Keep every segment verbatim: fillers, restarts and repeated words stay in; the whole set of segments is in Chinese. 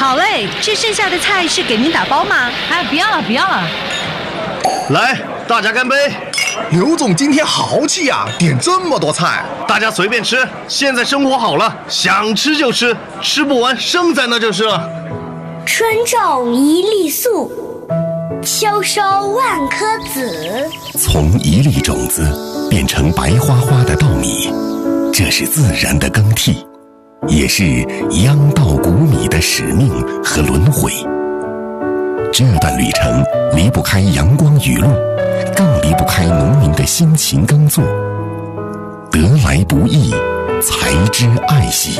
好嘞，这剩下的菜是给您打包吗？ 哎，不要了，不要了。 来，大家干杯！ 刘总今天豪气啊，点这么多菜， 大家随便吃。现在生活好了，想吃就吃，吃不完剩在那就是了。 春种一粒粟，秋收万颗子。 从一粒种子变成白花花的稻米，这是自然的更替，也是秧稻谷米的使命和轮回。这段旅程离不开阳光雨露，更离不开农民的辛勤耕作。得来不易，才知爱惜。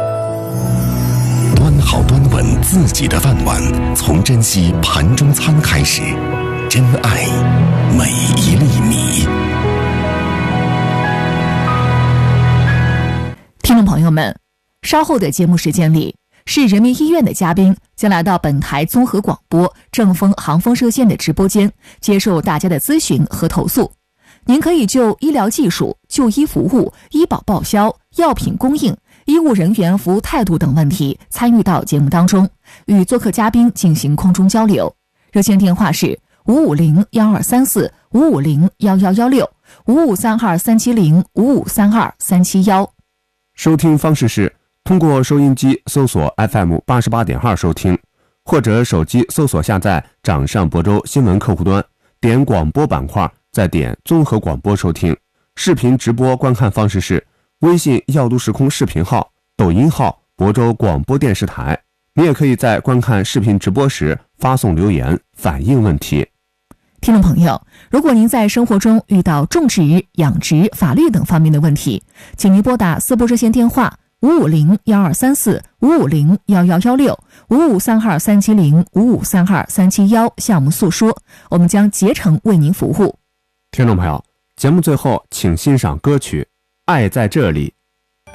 端好端稳自己的饭碗，从珍惜盘中餐开始，珍爱每一粒米。 听众朋友们，稍后的节目时间里，市人民医院的嘉宾将来到本台综合广播正风航风热线的直播间，接受大家的咨询和投诉。您可以就医疗技术、就医服务、医保报销、药品供应、医务人员服务态度等问题参与到节目当中，与做客嘉宾进行空中交流。热线电话是五五零幺二三四五五零幺幺幺六五五三二三七零五五三二三七幺。 收听方式是通过收音机搜索 F M 八十八点二 收听，或者手机搜索下载掌上播州新闻客户端，点广播板块，再点综合广播收听。视频直播观看方式是微信耀都时空视频号、抖音号亳州广播电视台。你也可以在观看视频直播时发送留言反映问题。 听众朋友，如果您在生活中遇到种植、养殖、法律等方面的问题，请您拨打四部热线电话五五零幺二三四五五零幺幺幺六五五三二三七零五五三二三七幺向我们诉说，我们将竭诚为您服务。 听众朋友，节目最后请欣赏歌曲《爱在这里》，